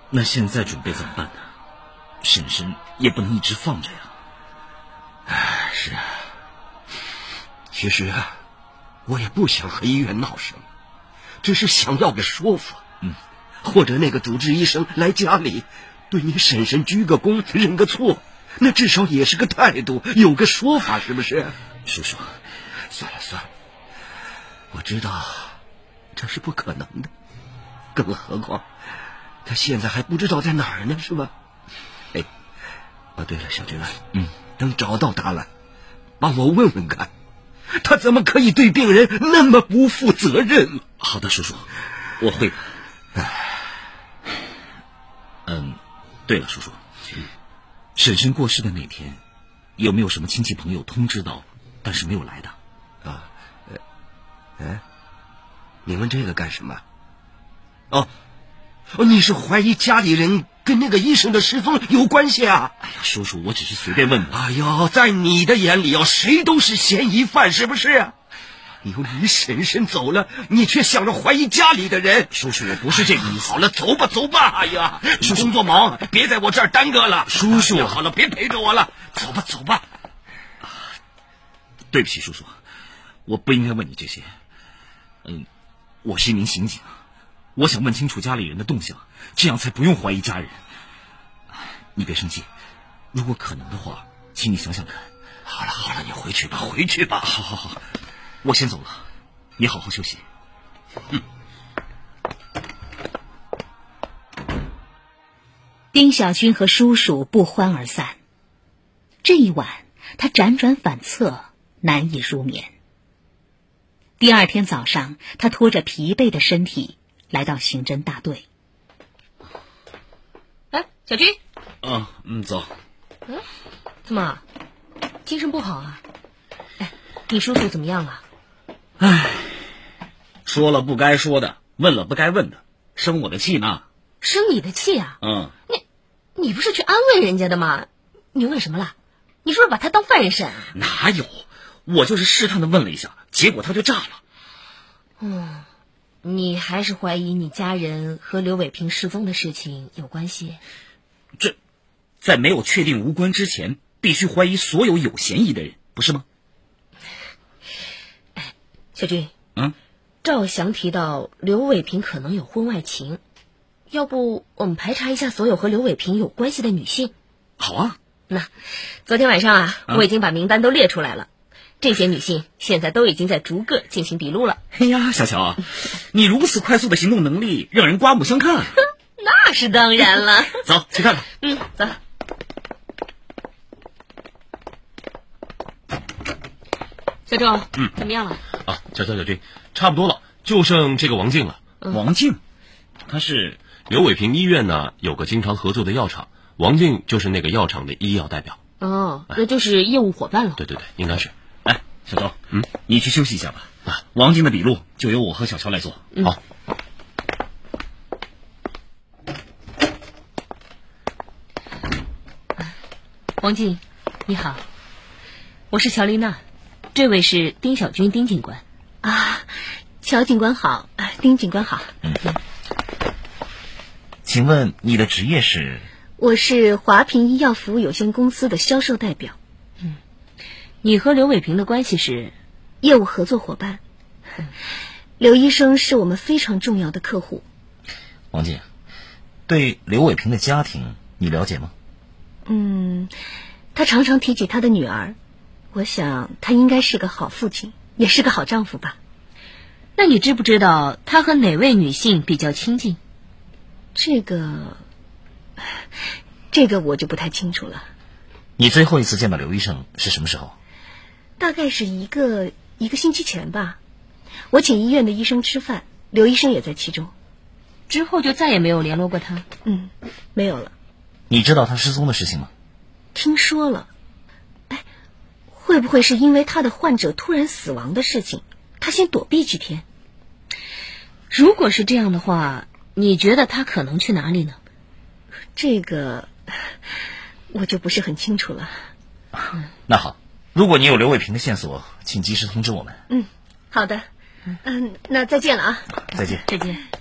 那现在准备怎么办呢？婶婶也不能一直放着呀。 是啊，其实啊，我也不想和医院闹什么，只是想要个说法。或者那个主治医生来家里，对你婶婶鞠个躬，认个错，那至少也是个态度，有个说法，是不是？ 叔叔， 算了，我知道这是不可能的，更何况他现在还不知道在哪儿呢，是吧？哎，对了，小军，等找到他了，帮我问问看，他怎么可以对病人那么不负责任？ 好的，叔叔，我会的。对了，叔叔，婶婶过世的那天，有没有什么亲戚朋友通知到，但是没有来的？ 你问这个干什么？你是怀疑家里人跟那个医生的失踪有关系啊？ 哎呀，叔叔，我只是随便问问。 哎呦，在你的眼里谁都是嫌疑犯，是不是？你婶婶走了，你却想着怀疑家里的人。 叔叔，我不是这个意思。 好了，走吧。哎呀，你工作忙，别在我这儿耽搁了。 叔叔， 好了，别陪着我了，走吧。 对不起，叔叔，我不应该问你这些。我是一名刑警，我想问清楚家里人的动向，这样才不用怀疑家人。你别生气，如果可能的话，请你想想看。 好了，你回去吧。 好，我先走了，你好好休息。 丁小军和叔叔不欢而散。这一晚，他辗转反侧，难以入眠。第二天早上，他拖着疲惫的身体来到刑侦大队。 小军。 走。 怎么，精神不好啊？你叔叔怎么样了？ 说了不该说的，问了不该问的，生我的气呢。 生你的气啊？你不是去安慰人家的吗？你问什么了？你是不是把他当犯人审啊？ 哪有，我就是试探的问了一下，结果他就炸了。 你还是怀疑你家人和刘伟平失踪的事情有关系？ 这，在没有确定无关之前，必须怀疑所有有嫌疑的人，不是吗？ 小军，赵翔提到刘伟平可能有婚外情，要不我们排查一下所有和刘伟平有关系的女性？ 好啊。 那昨天晚上我已经把名单都列出来了，这些女性现在都已经在逐个进行笔录了。 哎呀，小乔，你如此快速的行动能力让人刮目相看。 那是当然了。 走，去看看。 走。小周，怎么样了？ 小军，差不多了，就剩这个王静了。 王静，他是刘伟平医院呢有个经常合作的药厂，王静就是那个药厂的医药代表。 那就是业务伙伴了。 对，应该是。 小周，你去休息一下吧。王静的笔录就由我和小乔来做。 好。 王静，你好，我是乔丽娜，这位是丁小军丁警官。 乔警官好，丁警官好。 请问你的职业是？ 我是华平医药服务有限公司的销售代表。 你和刘伟平的关系是？ 业务合作伙伴。刘医生是我们非常重要的客户。 王静，对刘伟平的家庭你了解吗？ 他常常提起他的女儿，我想他应该是个好父亲，也是个好丈夫吧。 那你知不知道他和哪位女性比较亲近？ 这个我就不太清楚了。 你最后一次见到刘医生是什么时候？ 大概是一个星期前吧。我请医院的医生吃饭，刘医生也在其中。 之后就再也没有联络过他？ 没有了。 你知道他失踪的事情吗？ 听说了。会不会是因为他的患者突然死亡的事情，他先躲避几天？ 如果是这样的话，你觉得他可能去哪里呢？ 这个我就不是很清楚了。 那好，如果你有刘伟平的线索，请及时通知我们。 好的。那再见了啊。 再见。 再见。